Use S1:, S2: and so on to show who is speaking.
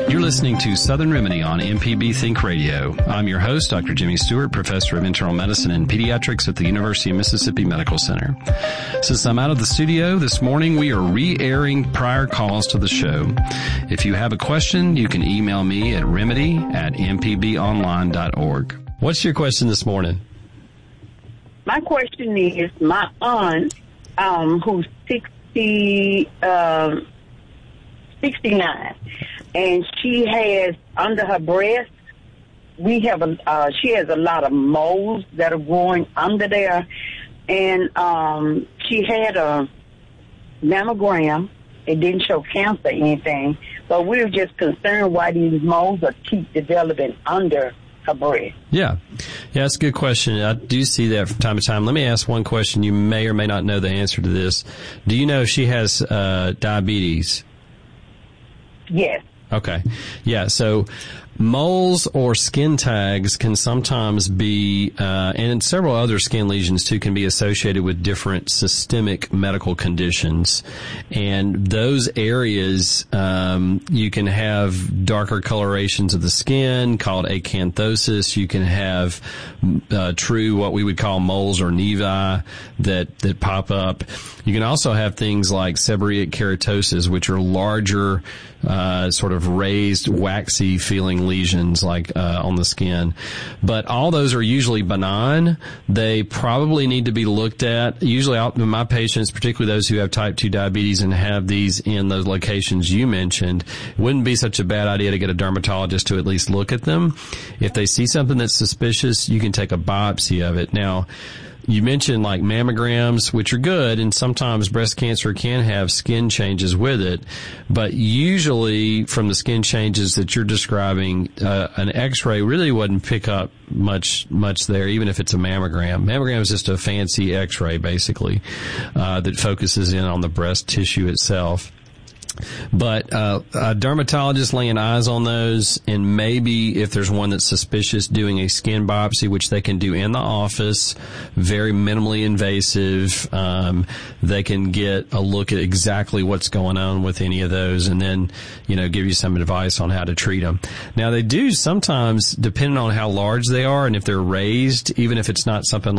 S1: You're listening to Southern Remedy on MPB Think Radio. I'm your host, Dr. Jimmy Stewart, professor of internal medicine and pediatrics at the University of Mississippi Medical Center. Since I'm out of the studio this morning, we are re-airing prior calls to the show. If you have a question, you can email me at remedy@mpbonline.org. What's your question this morning?
S2: My question is, my aunt, who's 69, and she has under her breast, she has a lot of moles that are growing under there, and she had a mammogram. It didn't show cancer or anything, but we were just concerned why these moles are keep developing under her breast.
S1: Yeah, that's a good question. I do see that from time to time. Let me ask one question. You may or may not know the answer to this. Do you know if she has diabetes?
S2: Yes.
S1: Okay. Yeah, so moles or skin tags can sometimes be, and several other skin lesions too, can be associated with different systemic medical conditions. And those areas, you can have darker colorations of the skin called acanthosis. You can have true what we would call moles or nevi that pop up. You can also have things like seborrheic keratosis, which are larger, sort of raised, waxy feeling lesions like on the skin. But all those are usually benign. They probably need to be looked at. Usually my patients, particularly those who have type 2 diabetes and have these in those locations you mentioned, it wouldn't be such a bad idea to get a dermatologist to at least look at them. If they see something that's suspicious, you can take a biopsy of it. Now, you mentioned like mammograms, which are good, and sometimes breast cancer can have skin changes with it. But usually from the skin changes that you're describing, an X-ray really wouldn't pick up much there, even if it's a mammogram. Mammogram is just a fancy X-ray, basically, that focuses in on the breast tissue itself. But a dermatologist laying eyes on those, and maybe if there's one that's suspicious, doing a skin biopsy, which they can do in the office, very minimally invasive. They can get a look at exactly what's going on with any of those, and then, give you some advice on how to treat them. Now, they do sometimes, depending on how large they are and if they're raised, even if it's not something